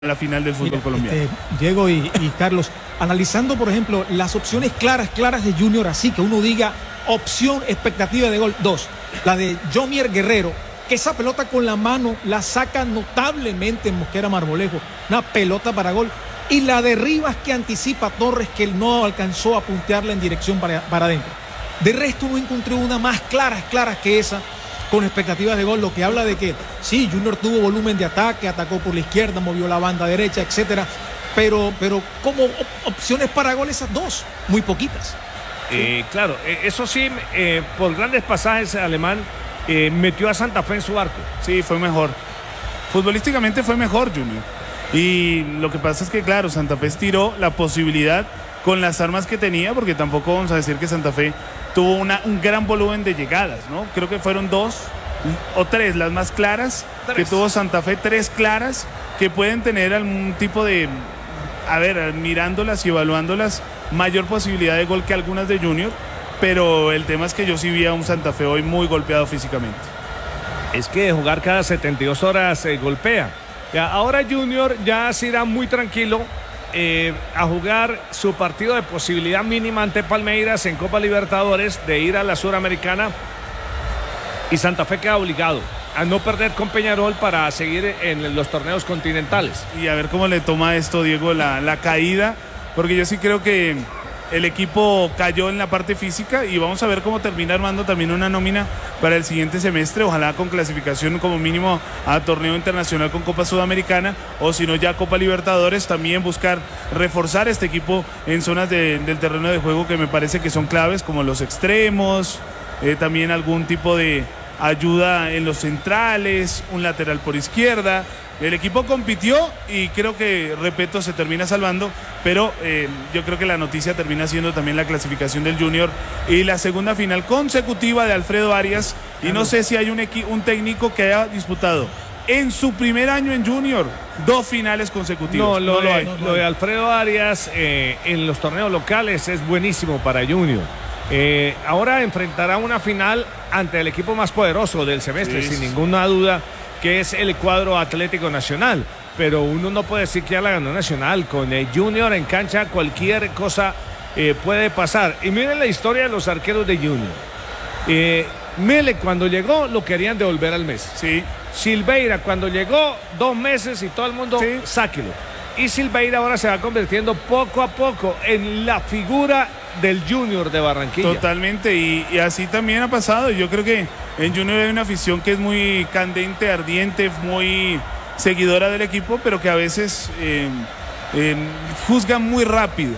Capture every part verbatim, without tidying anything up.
la final del fútbol Mira, colombiano. Este, Diego y, y Carlos, analizando por ejemplo las opciones claras, claras de Junior, así que uno diga opción, expectativa de gol. Dos, la de Jomier Guerrero, que esa pelota con la mano la saca notablemente en Mosquera Marmolejo, una pelota para gol. Y la de Rivas que anticipa a Torres, que él no alcanzó a puntearla en dirección para, para adentro. De resto no encontré una más claras, claras que esa, con expectativas de gol, lo que habla de que sí, Junior tuvo volumen de ataque, atacó por la izquierda, movió la banda derecha, etcétera, pero, pero como op opciones para gol esas dos, muy poquitas. Eh, claro, eso sí, eh, por grandes pasajes Alemán eh, metió a Santa Fe en su arco. Sí, fue mejor. Futbolísticamente fue mejor Junior. Y lo que pasa es que, claro, Santa Fe estiró la posibilidad con las armas que tenía, porque tampoco vamos a decir que Santa Fe tuvo una, un gran volumen de llegadas, ¿no? Creo que fueron dos o tres las más claras tres. que tuvo Santa Fe, tres claras que pueden tener algún tipo de, a ver, mirándolas y evaluándolas, mayor posibilidad de gol que algunas de Junior, pero el tema es que yo sí vi a un Santa Fe hoy muy golpeado físicamente. Es que de jugar cada setenta y dos horas eh, golpea. Ya, ahora Junior ya se irá muy tranquilo eh, a jugar su partido de posibilidad mínima ante Palmeiras en Copa Libertadores de ir a la Suramericana, y Santa Fe queda obligado a no perder con Peñarol para seguir en los torneos continentales. Y a ver cómo le toma esto, Diego, la, la caída, porque yo sí creo que el equipo cayó en la parte física y vamos a ver cómo termina armando también una nómina para el siguiente semestre, ojalá con clasificación como mínimo a torneo internacional con Copa Sudamericana, o si no ya Copa Libertadores, también buscar reforzar este equipo en zonas de, del terreno de juego que me parece que son claves, como los extremos, eh, también algún tipo de ayuda en los centrales, un lateral por izquierda. El equipo compitió y creo que, repito, se termina salvando, pero eh, yo creo que la noticia termina siendo también la clasificación del Junior y la segunda final consecutiva de Alfredo Arias. Y no sé si hay un, un técnico que haya disputado en su primer año en Junior dos finales consecutivas. No, lo, no de, lo hay. no, lo de Alfredo Arias eh, en los torneos locales es buenísimo para Junior. Eh, ahora enfrentará una final ante el equipo más poderoso del semestre, sí, sin ninguna duda, que es el cuadro Atlético Nacional, pero uno no puede decir que ya la ganó Nacional. Con el Junior en cancha cualquier cosa eh, puede pasar. Y miren la historia de los arqueros de Junior. eh, Mele cuando llegó lo querían devolver al mes. Sí. Silveira cuando llegó dos meses y todo el mundo sí. sáquelo. Y Silveira ahora se va convirtiendo poco a poco en la figura del Junior de Barranquilla. Totalmente, y, y así también ha pasado. Yo creo que en Junior hay una afición que es muy candente, ardiente, muy seguidora del equipo, pero que a veces eh, eh, juzga muy rápido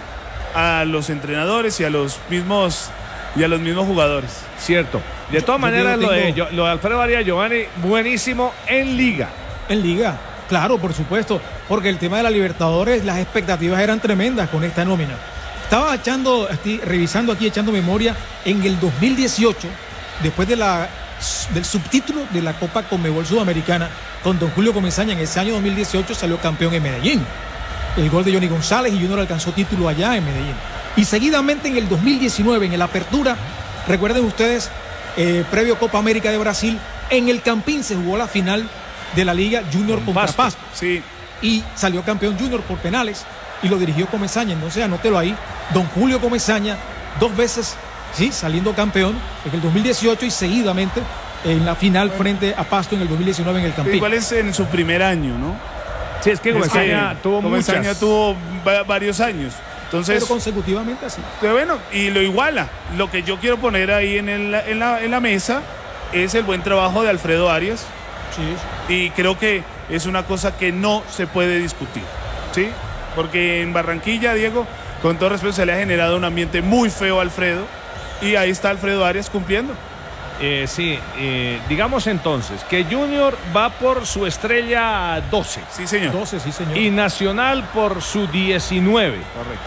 a los entrenadores y a los mismos y a los mismos jugadores. Cierto. De todas yo, maneras, yo tengo... lo, de, lo de Alfredo Arias, Giovanni, buenísimo en Liga. En Liga, claro, por supuesto, porque el tema de la Libertadores, las expectativas eran tremendas con esta nómina. Estaba echando, aquí, revisando aquí, echando memoria, en el dos mil dieciocho, después de la, del subtítulo de la Copa Conmebol Sudamericana, con don Julio Comesaña, en ese año dos mil dieciocho salió campeón en Medellín. El gol de Johnny González, y Junior alcanzó título allá en Medellín. Y seguidamente en el dos mil diecinueve, en el Apertura, recuerden ustedes, eh, previo Copa América de Brasil, en el Campín se jugó la final de la Liga Junior con contra Pasto. Pasto. Sí. Y salió campeón Junior por penales. Y lo dirigió Comesaña, entonces anótelo ahí, don Julio Comesaña, dos veces, sí, saliendo campeón en el dos mil dieciocho y seguidamente en la final frente a Pasto en el dos mil diecinueve en el Campín. Igual es en su primer año, ¿no? Sí, es que Comesaña tuvo Comesaña muchas. tuvo varios años. Entonces, pero consecutivamente así. Bueno, y lo iguala. Lo que yo quiero poner ahí en, el, en, la, en la mesa es el buen trabajo de Alfredo Arias. Sí, sí. Y creo que es una cosa que no se puede discutir, ¿sí? Porque en Barranquilla, Diego, con todo respeto, se le ha generado un ambiente muy feo a Alfredo, y ahí está Alfredo Arias cumpliendo. Eh, sí, eh, digamos entonces que Junior va por su estrella doce. Sí, señor. doce, sí, señor. Y Nacional por su diecinueve. Correcto.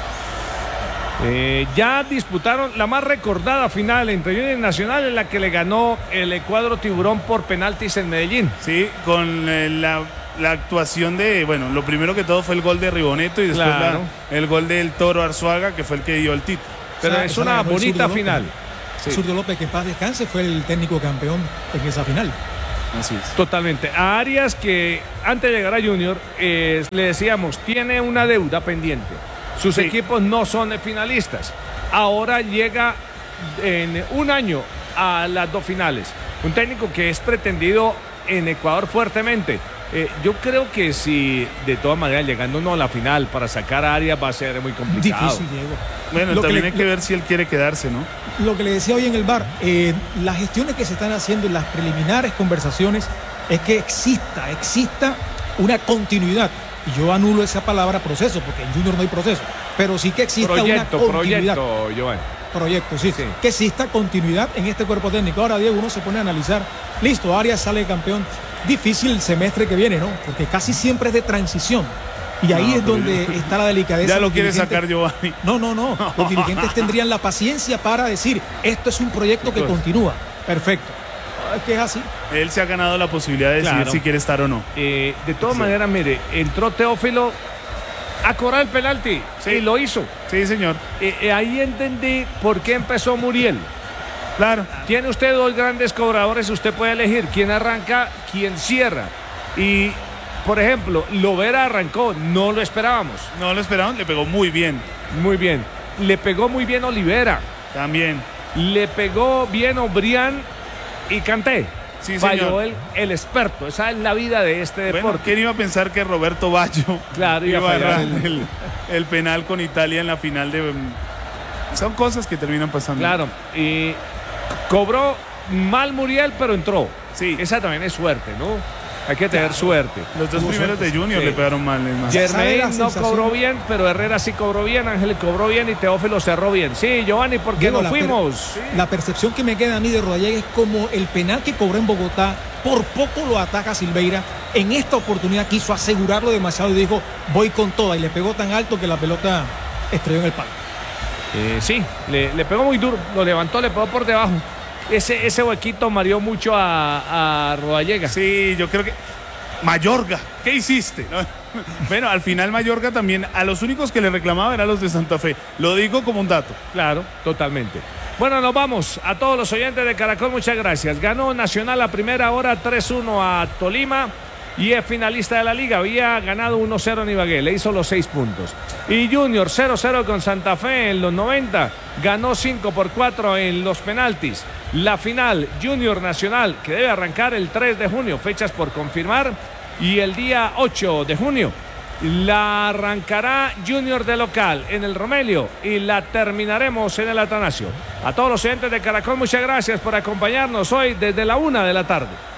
Eh, ya disputaron la más recordada final entre Junior y Nacional, en la que le ganó el cuadro Tiburón por penaltis en Medellín. Sí, con eh, la... la actuación de, bueno, lo primero que todo fue el gol de Riboneto y después claro. la, el gol del Toro Arzuaga, que fue el que dio el título. Pero o sea, es una bonita final. Sí. Zurdo López, que en paz descanse, fue el técnico campeón en esa final. Así es. Totalmente. A Arias, que antes de llegar a Junior, eh, le decíamos, tiene una deuda pendiente. Sus Sí. equipos no son finalistas. Ahora llega en un año a las dos finales. Un técnico que es pretendido en Ecuador fuertemente. Eh, yo creo que si de todas maneras llegando uno a la final para sacar a Arias va a ser muy complicado. Difícil, Diego. Bueno, Lo que también le- hay que ver si él quiere quedarse, ¿no? Lo que le decía hoy en el bar, eh, las gestiones que se están haciendo en las preliminares conversaciones es que exista, exista una continuidad. Y yo anulo esa palabra proceso, porque en Junior no hay proceso, pero sí que exista Proyecto, una continuidad. proyecto, Giovanni. Proyecto, sí, Sí. que exista continuidad en este cuerpo técnico. Ahora, Diego, uno se pone a analizar, listo, Arias sale campeón. Difícil el semestre que viene, ¿no? Porque casi siempre es de transición. Y ahí No, es pero donde yo- está la delicadeza. Ya lo Los quiere dirigentes- sacar Giovanni. No, no, no. Los dirigentes tendrían la paciencia para decir, esto es un proyecto que continúa. Perfecto. Es que es así. Él se ha ganado la posibilidad de decidir Claro. si quiere estar o no. Eh, de todas Sí. maneras, mire, entró Teófilo a cobrar el penalti Sí. y lo hizo. Sí, señor. Eh, eh, ahí entendí por qué empezó Muriel. Claro. Tiene usted dos grandes cobradores, usted puede elegir quién arranca, quién cierra. Y, por ejemplo, Lovera arrancó, no lo esperábamos. No lo esperaban, le pegó muy bien. Muy bien. Le pegó muy bien Olivera. También. Le pegó bien Obrián y Kanté. Sí, Falló señor. el, el experto. Esa es la vida de este Bueno, deporte. ¿quién iba a pensar que Roberto Baggio Claro, iba a iba a fallar errar el, el penal con Italia en la final de... Son cosas que terminan pasando. Claro. Y cobró mal Muriel, pero entró. Sí. Esa también es suerte, ¿no? Hay que tener suerte. Los dos Tuvo primeros suerte, de Junior sí. le pegaron mal. es más. ¿Sabe la Germain no sensación? cobró bien, pero Herrera sí cobró bien, Ángel cobró bien y Teófilo cerró bien. Sí, Giovanni, porque Diego, nos la per- fuimos. La percepción que me queda a mí de Rodallega es como el penal que cobró en Bogotá, por poco lo ataca Silveira. En esta oportunidad quiso asegurarlo demasiado y dijo, voy con toda. Y le pegó tan alto que la pelota estrelló en el palo. Eh, sí, le, le pegó muy duro, lo levantó, le pegó por debajo. Ese, ese huequito mareó mucho a, a Rodallega. Sí, yo creo que... Mayorga, ¿qué hiciste? No. Bueno, al final Mayorga también, a los únicos que le reclamaba eran los de Santa Fe. Lo digo como un dato. Claro, totalmente. Bueno, nos vamos. A todos los oyentes de Caracol, muchas gracias. Ganó Nacional a primera hora tres uno a Tolima y es finalista de la liga. Había ganado uno cero en Ibagué, le hizo los seis puntos. Y Junior cero cero con Santa Fe en los noventa, ganó cinco por cuatro en los penaltis. La final Junior Nacional, que debe arrancar el tres de junio, fechas por confirmar, y el día ocho de junio la arrancará Junior de local en el Romelio y la terminaremos en el Atanasio. A todos los oyentes de Caracol, muchas gracias por acompañarnos hoy desde la una de la tarde.